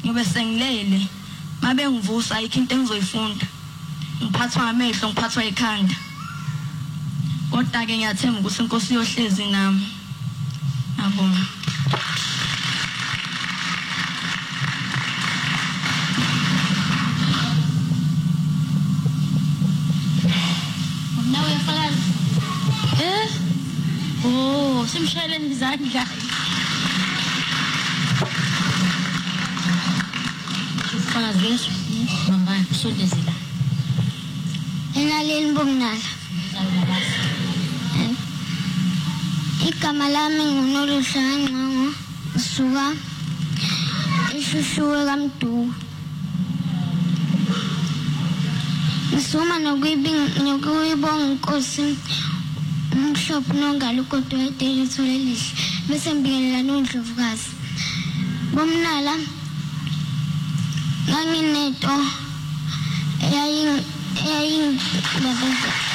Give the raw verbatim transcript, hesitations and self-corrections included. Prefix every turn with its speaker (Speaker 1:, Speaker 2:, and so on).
Speaker 1: ngibe sengilele mabe ngivusa ayikho into engizoyifunda ngiphathwa amehlo ngiphathwa ikhanda kodwa ke ngiyathemba ukuthi inkosi yohlezi nami ngiyabonga
Speaker 2: nawe yafala eh oh simshayele ngizandla ufana zesu mama kusondezela
Speaker 3: enaleni bomnala igama lami nguNoluhlanga Ngqango suka ishushuwe kaMduku Suma nokuyibonga inkosi umhlophe nongalo kodwa edele ithole lihle bese mbingelela noNdlovukazi bomnala ngangineto eyayi eyayi